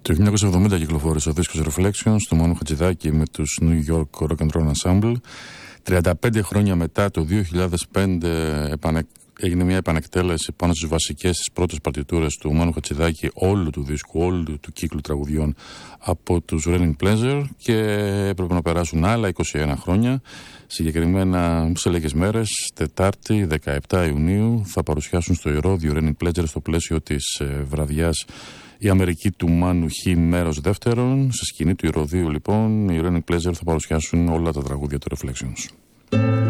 Το 1970 κυκλοφόρησε ο δίσκος Reflections του Μάνου Χατζηδάκη με τους New York Rock and Roll Ensemble. 35 χρόνια μετά, το 2005, έγινε μια επανεκτέλεση πάνω στις βασικές, στις πρώτες παρτιτούρες του Μάνου Χατζηδάκη, όλου του δίσκου, όλου του κύκλου τραγουδιών από τους Raining Pleasure, και έπρεπε να περάσουν άλλα 21 χρόνια. Συγκεκριμένα σε λίγες μέρες, Τετάρτη 17 Ιουνίου, θα παρουσιάσουν στο Ηρώδειο Raining Pleasure, στο πλαίσιο της βραδιάς η Αμερική του Μάνου Χ μέρος δεύτερον. Σε σκηνή του Ηρωδείου λοιπόν οι Raining Pleasure θα παρουσιάσουν όλα τα τραγούδια του Reflections.